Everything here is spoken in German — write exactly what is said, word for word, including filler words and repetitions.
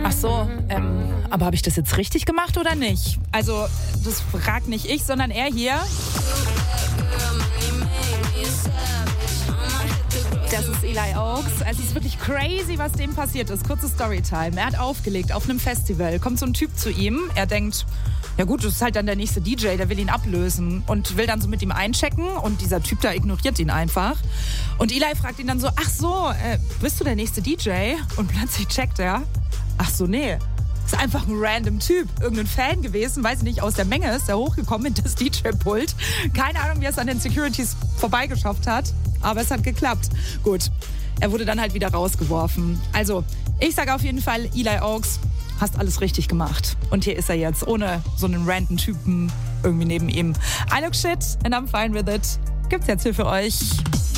Ach so, ähm, aber habe ich das jetzt richtig gemacht oder nicht? Also, das fragt nicht ich, sondern er hier. Das ist Eli Oaks. Es ist wirklich crazy, was dem passiert ist. Kurze Storytime. Er hat aufgelegt auf einem Festival. Kommt so ein Typ zu ihm. Er denkt, ja gut, das ist halt dann der nächste D J, der will ihn ablösen und will dann so mit ihm einchecken und dieser Typ da ignoriert ihn einfach. Und Eli fragt ihn dann so, ach so, äh, bist du der nächste D J? Und plötzlich checkt er, ach so, nee. Ist einfach ein random Typ, irgendein Fan gewesen, weiß ich nicht, aus der Menge ist er hochgekommen in das D J-Pult. Keine Ahnung, wie er es an den Securities vorbeigeschafft hat, aber es hat geklappt. Gut, er wurde dann halt wieder rausgeworfen. Also, ich sage auf jeden Fall, Eli Oaks, hast alles richtig gemacht. Und hier ist er jetzt, ohne so einen random Typen irgendwie neben ihm. I look shit and I'm fine with it. Gibt's jetzt hier für euch.